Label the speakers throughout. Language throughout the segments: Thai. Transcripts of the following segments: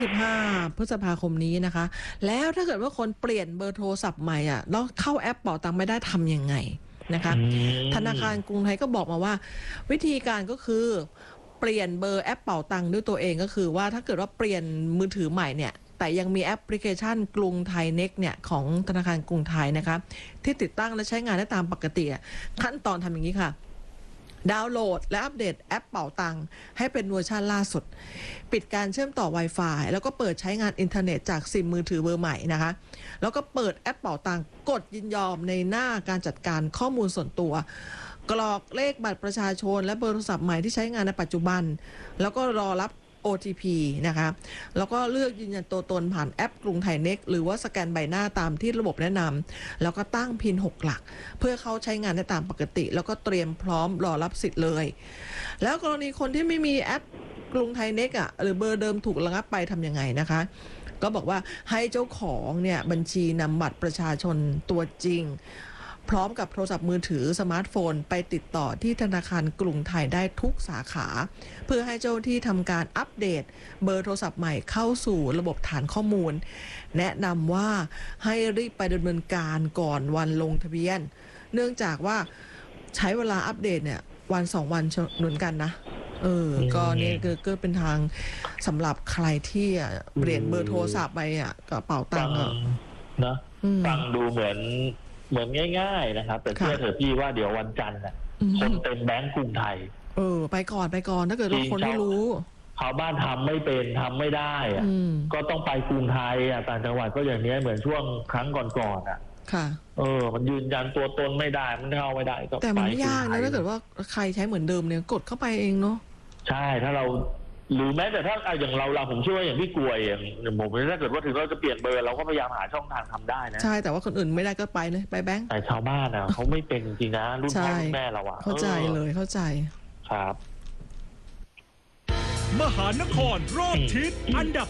Speaker 1: 15 พฤษภาคมนี้นะคะแล้วถ้าเกิดว่าคนเปลี่ยนเบอร์โทรศัพท์ใหม่อ่ะแล้วเข้าแอปเป๋าตังค์ไม่ได้ทำยังไงนะคะธนาคารกรุงไทยก็บอกมาว่าวิธีการก็คือเปลี่ยนเบอร์แอปเป๋าตังค์ด้วยตัวเองก็คือว่าถ้าเกิดว่าเปลี่ยนมือถือใหม่เนี่ยแต่ยังมีแอปพลิเคชันกรุงไทยเน็กเนี่ยของธนาคารกรุงไทยนะคะที่ติดตั้งและใช้งานได้ตามปกติขั้นตอนทำอย่างนี้ค่ะดาวน์โหลดและอัปเดตแอปเป๋าตังค์ให้เป็นเวอร์ชันล่าสุดปิดการเชื่อมต่อ Wi-Fi แล้วก็เปิดใช้งานอินเทอร์เน็ตจากซิมมือถือเบอร์ใหม่นะคะแล้วก็เปิดแอปเป๋าตังค์กดยินยอมในหน้าการจัดการข้อมูลส่วนตัวกรอกเลขบัตรประชาชนและเบอร์โทรศัพท์ใหม่ที่ใช้งานในปัจจุบันแล้วก็รอรับ OTP นะคะแล้วก็เลือกยืนยันตัวตนผ่านแอปกรุงไทยเน็กหรือว่าสแกนใบหน้าตามที่ระบบแนะนำแล้วก็ตั้งพิน6 หลักเพื่อเข้าใช้งานได้ตามปกติแล้วก็เตรียมพร้อมรอรับสิทธิ์เลยแล้วกรณีคนที่ไม่มีแอปกรุงไทยเน็กหรือเบอร์เดิมถูกระงับไปทำยังไงนะคะก็บอกว่าให้เจ้าของเนี่ยบัญชีนำบัตรประชาชนตัวจริงพร้อมกับโทรศัพท์มือถือสมาร์ทโฟนไปติดต่อที่ธนาคารกรุงไทยได้ทุกสาขาเพื่อให้เจ้าที่ทำการอัปเดตเบอร์โทรศัพท์ใหม่เข้าสู่ระบบฐานข้อมูลแนะนำว่าให้รีบไปดำเนินการก่อนวันลงทะเบียนเนื่องจากว่าใช้เวลาอัปเดตเนี่ยวัน2 วันเหมือนกันนะก็นี่ก็เป็นทางสำหรับใครที่เปลี่ยนเบอร์โทรศัพท์ไปกระเป๋าตังค์
Speaker 2: นะฟังดูเหมือนง่ายๆนะครับแต่เชื่อเถอะพี่ว่าเดี๋ยววันจันทร์คนเต็มแบงก์กรุงไทย
Speaker 1: ไปก่อนถ้าเกิดคนไม่รู้
Speaker 2: ชาวบ้านทำไม่เป็นทำไม่ได้ก็ต้องไปกรุงไทยต่างจังหวัดก็อย่างนี้เหมือนช่วงครั้งก่อน
Speaker 1: ค่ะ
Speaker 2: มันยืนยันตัวตนไม่ได้มันเข้าไม่ได้ก็
Speaker 1: แต่มันยากนะถ้าเกิดว่าใครใช้เหมือนเดิมเนี่ยกดเข้าไปเองเนาะ
Speaker 2: ใช่ถ้าเราหรือแม้แต่ถ้าอย่างเราผมเชื่อว่าอย่างพี่กลวยอย่างผมถ้าเกิดว่าถึงเราจะเปลี่ยนเบอร์เราก็พยายามหาช่องทางทำได้นะ
Speaker 1: ใช่แต่ว่าคนอื่นไม่ได้ก็ไปเลยไปแบงค์
Speaker 2: แต่ชาวบ้านเขาไม่เป็นจริงๆนะรุ่นพ่อรุ่นแม่เรา
Speaker 1: เข้าใจเลยเข้าใจ
Speaker 2: ครับ
Speaker 3: มหานครรอบทิศอันดับ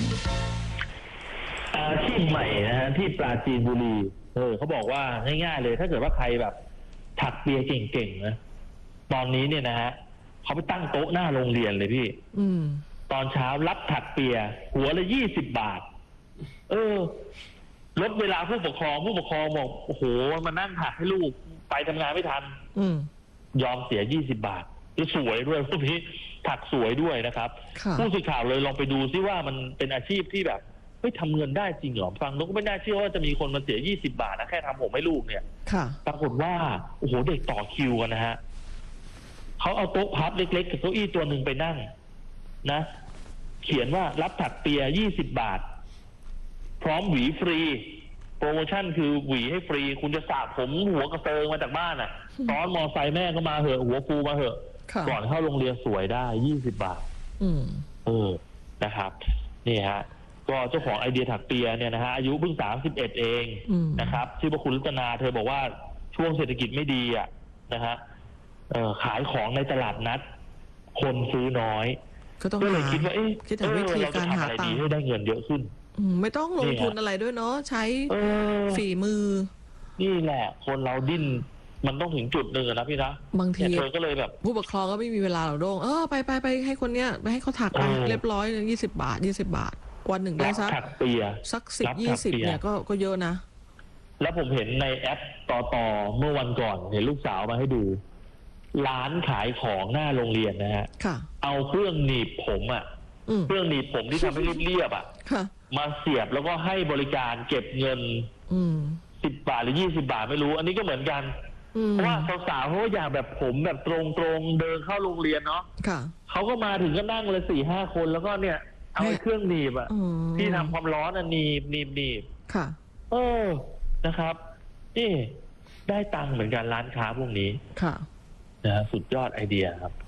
Speaker 2: 3อาชีพใหม่นะฮะที่ปราจีนบุรีเขาบอกว่าง่ายๆเลยถ้าเกิดว่าใครแบบถักเปียเก่งๆนะตอนนี้เนี่ยนะฮะเขาไปตั้งโต๊ะหน้าโรงเรียนเลยพี่ตอนเช้ารับถักเปียหัวละ20 บาทลดเวลาผู้ปกครองบอกโอ้โหมานั่งถักให้ลูกไปทำงานไม่ทันยอมเสีย20 บาทแล้วสวยด้วยพวกนี้ถักสวยด้วยนะครับผู้สื่อข่าวเลยลองไปดูซิว่ามันเป็นอาชีพที่แบบทำเงินได้จริงเหรอฟังแล้วก็ไม่น่าเชื่อว่าจะมีคนมาเสีย20 บาทนะแค่ทำผมให้ลูกเนี่ยปรากฏว่าโอ้โหเด็กต่อคิวกันนะฮะเขาเอาโต๊ะพับเล็กๆกับเก้าอี้ตัวหนึ่งไปนั่งนะเขียนว่ารับถักเปีย20 บาทพร้อมหวีฟรีโปรโมชั่นคือหวีให้ฟรีคุณจะสระผมหัวกระเซิงมาจากบ้านซ้อนมอไซค์แม่ก็มาเหอะหัวฟูมาเหอะก่อนเข้าโรงเรียนสวยได้20 บาทนะครับนี่ฮะก็เจ้าของไอเดียถักเปียเนี่ยนะฮะอายุเพิ่ง31เองนะครับชื่อว่าคุณรัตนาเธอบอกว่าช่วงเศรษฐกิจไม่ดีนะฮะขายของในตลาดนัดคนซื้อน้อยก็เลยคิดว่า
Speaker 1: วิธีการหาตังค์
Speaker 2: ให้ได้เงินเยอะขึ้น
Speaker 1: ไม่ต้องลงทุนอะไรด้วยเนาะใช้ฝีมือ
Speaker 2: นี่แหละคนเราดิ้นมันต้องถึงจุดหนึ่งนะพี่นะ
Speaker 1: บางที
Speaker 2: เธอก็เลยแบบ
Speaker 1: ผู้ปกครองก็ไม่มีเวลาหรอกโด่งไปให้คนเนี้ยไปให้เขาถักไปเรียบร้อย20 บาทวันหนึ่งได้สัก10-20เนี่ยก็เยอะนะ
Speaker 2: แล้วผมเห็นในแอปต่อเมื่อวันก่อนเห็นลูกสาวมาให้ดูร้านขายของหน้าโรงเรียนนะฮะเอาเครื่องหนีบผมเครื่องหนีบผมที่ทำให้เรียบมาเสียบแล้วก็ให้บริการเก็บเงิน10 บาทหรือ20 บาทไม่รู้อันนี้ก็เหมือนกันเพราะว่าสาวๆเขาอยากแบบผมแบบตรงๆเดินเข้าโรงเรียนเนาะเขาก็มาถึงก็นั่งเลย4-5 คนแล้วก็เนี่ยเอาเครื่องหนีบที่ทำความร้อนหนีบนะครับนี่ได้ตังค์เหมือนกันร้านค้าพวกนี้นะสุดยอดไอเดียครับ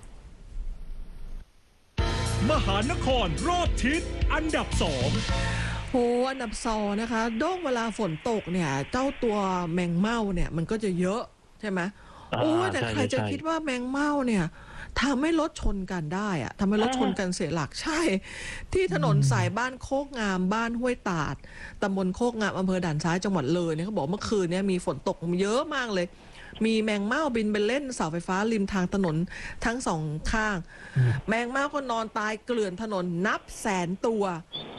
Speaker 3: มหานครรอบทิศอันดับ
Speaker 1: 2อันดับ2นะคะโด่งเวลาฝนตกเนี่ยเจ้าตัวแมงเม่าเนี่ยมันก็จะเยอะใช่ไหมแต่ใครจะคิดว่าแมงเม่าเนี่ยทำให้รถชนกันได้ทำให้รถชนกันเสียหลักใช่ที่ถนนสายบ้านโคกงามบ้านห้วยตาดตำบลโคกงามอำเภอด่านซ้ายจังหวัดเลยเนี่ยเขาบอกเมื่อคืนนี้มีฝนตกเยอะมากเลยมีแมงเม่าบินไปเล่นเสาไฟฟ้าริมทางถนนทั้งสองข้างแมงเม่าก็นอนตายเกลื่อนถนนนับแสนตัว